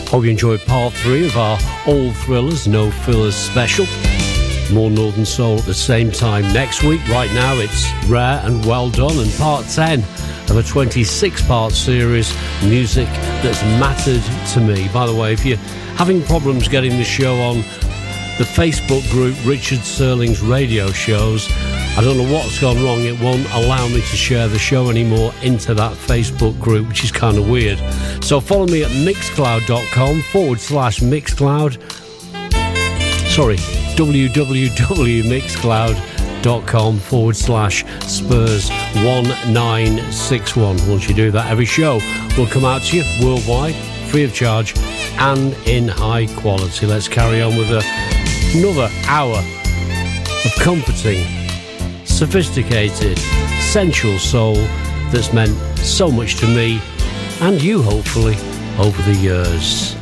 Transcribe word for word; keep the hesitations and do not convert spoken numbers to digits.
Hope you enjoyed part three of our Old Thrillers, No Fillers special. More Northern Soul at the same time next week. Right now it's Rare and Well Done, and part ten of a twenty-six part series, Music That's Mattered to Me. By the way, if you're having problems getting the show on the Facebook group Richard Serling's radio shows, I don't know what's gone wrong. It won't allow me to share the show anymore into that Facebook group, which is kind of weird. So follow me at mixcloud.com forward slash mixcloud. Sorry, www.mixcloud.com forward slash Spurs one nine six one. Once you do that, every show will come out to you worldwide, free of charge and in high quality. Let's carry on with a, another hour of comforting, sophisticated, sensual soul that's meant so much to me and you, hopefully, over the years.